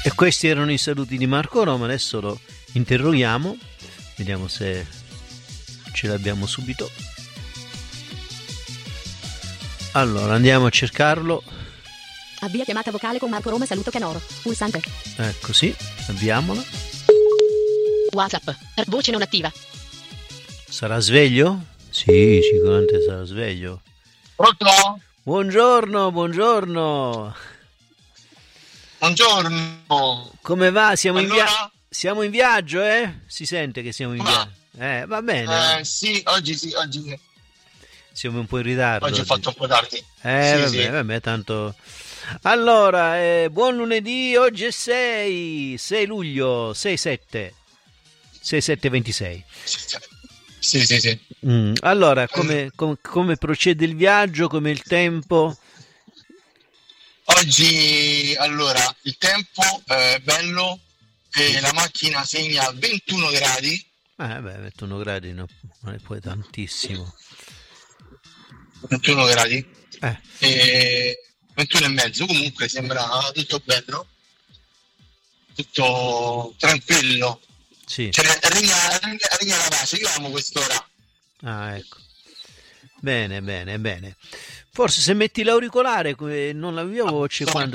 E questi erano i saluti di Marco Roma. Adesso lo interroghiamo, vediamo se ce l'abbiamo subito. Allora andiamo a cercarlo. Avvia chiamata vocale con Marco Roma, saluto Canoro. Pulsante. Ecco, sì, avviamola. WhatsApp. Voce non attiva. Sarà sveglio? Sì, sicuramente sarà sveglio. Pronto? Buongiorno, buongiorno. Buongiorno. Come va? Siamo Allora? siamo in viaggio, eh? Si sente che siamo in viaggio. Va bene. Sì, oggi sì, oggi Siamo un po' in ritardo. ho fatto un po' tardi. Vabbè, tanto. Allora, buon lunedì, oggi è 6 luglio, 6/7/26. Sì. Allora, come procede il viaggio, come il tempo? Oggi, allora, il tempo è bello e la macchina segna 21 gradi. 21 gradi non è poi tantissimo. 21 gradi. E 21 e mezzo, comunque sembra tutto bello, tutto tranquillo. Sì. Cioè, regna la pace, io amo quest'ora. Ecco. Bene. Forse se metti l'auricolare non la mia voce quando